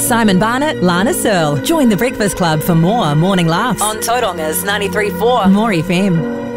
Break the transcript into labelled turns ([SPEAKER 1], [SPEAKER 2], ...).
[SPEAKER 1] Simon Barnett, Lana Searle. Join the Breakfast Club for more morning laughs on Tauranga 93.4 More FM.